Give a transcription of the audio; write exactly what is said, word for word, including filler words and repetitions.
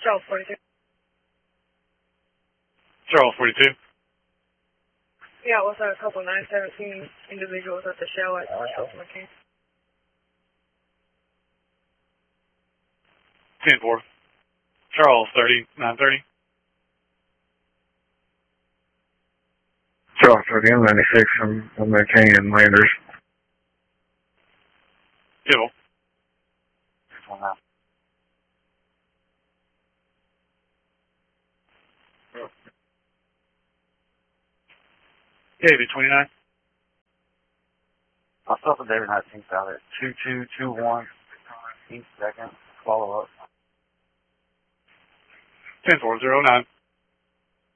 Charles forty-two. Charles forty-two. Yeah, it was a couple nine seventeen individuals at the Shell at Marshall McCain. ten four. Charles thirty, nine thirty. Charles thirty, I'm ninety-six from, from McCain and Landers. Civil. Wow. David twenty-nine. Myself and David nineteenth out at two two two one, each second, follow up. ten four zero nine.